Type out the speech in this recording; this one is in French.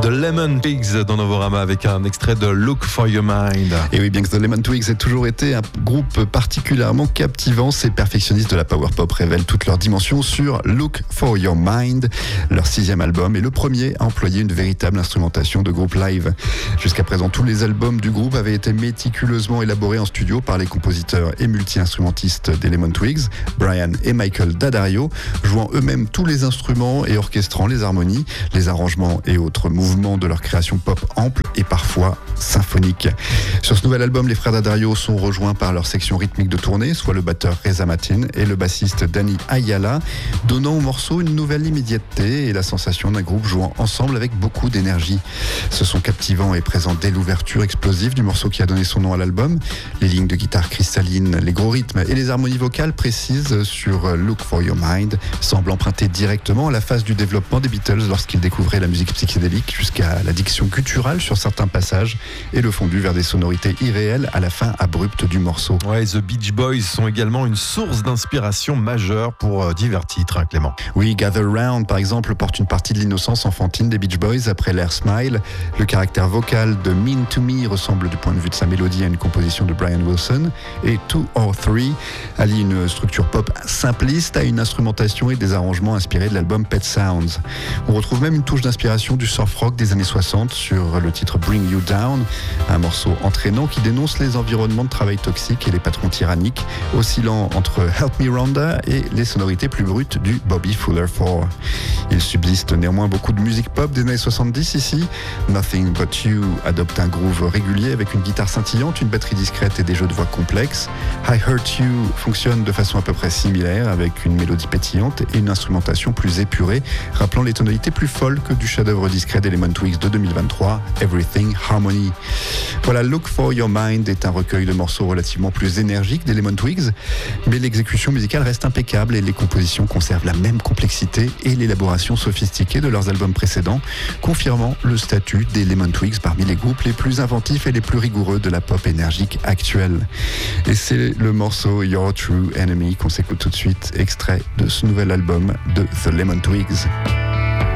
The Lemon Twigs dans Novorama avec un extrait de Look for Your Mind. Et oui, bien que The Lemon Twigs ait toujours été un groupe particulièrement captivant, ces perfectionnistes de la power pop révèlent toute leur dimension sur Look for Your Mind, leur 6e album et le premier à employer une véritable instrumentation de groupe live. Jusqu'à présent, tous les albums du groupe avaient été méticuleusement élaborés en studio par les compositeurs et multi-instrumentistes des Lemon Twigs, Brian et Michael D'Addario, jouant eux-mêmes tous les instruments et orchestrant les harmonies, les arrangements et autres mouvements de leur création pop ample et parfois symphonique. Sur ce nouvel album, les frères D'Addario sont rejoints par leur section rythmique de tournée, soit le batteur Reza Matin et le bassiste Danny Ayala, donnant au morceau une nouvelle immédiateté et la sensation d'un groupe jouant ensemble avec beaucoup d'énergie. Ce son captivant est présent dès l'ouverture explosive du morceau qui a donné son nom à l'album. Les lignes de guitare cristallines, les gros rythmes et les harmonies vocales précises sur Look for Your Mind semblent emprunter directement à la phase du développement des Beatles lorsqu'ils découvraient la musique psychédélique, jusqu'à la diction gutturale sur certains passages et le fondu vers des sonorités irréelles à la fin abrupte du morceau. Ouais, The Beach Boys sont également une source d'inspiration majeure pour divers titres, hein, Clément. Oui, Gather Round par exemple porte une partie de l'innocence enfantine des Beach Boys après l'air Smile. Le caractère vocal de Mean to Me ressemble du point de vue de sa mélodie à une composition de Brian Wilson et 2 or 3 allie une structure pop simpliste à une instrumentation et des arrangements inspirés de l'album Pet Sounds. On retrouve même une touche d'inspiration du surf rock des années 60 sur le titre Bring You Down, un morceau entraînant qui dénonce les environnements de travail toxiques et les patrons tyranniques, oscillant entre Help Me Rhonda et les sonorités plus brutes du Bobby Fuller 4. Il subsiste néanmoins beaucoup de musique pop des années 70 ici. Nothing But You adopte un groove régulier avec une guitare scintillante, une batterie discrète et des jeux de voix complexes. I Hurt You fonctionne de façon à peu près similaire avec une mélodie pétillante et une instrumentation plus épurée, rappelant les tonalités plus folles que du chef-d'œuvre discret des Lemon Twigs de 2023, Everything Harmony. Voilà, Look for Your Mind est un recueil de morceaux relativement plus énergiques des Lemon Twigs, mais l'exécution musicale reste impeccable et les compositions conservent la même complexité et l'élaboration sophistiquée de leurs albums précédents, confirmant le statut des Lemon Twigs parmi les groupes les plus inventifs et les plus rigoureux de la pop énergique actuelle. Et c'est le morceau Your True Enemy qu'on s'écoute tout de suite, extrait de ce nouvel album de The Lemon Twigs.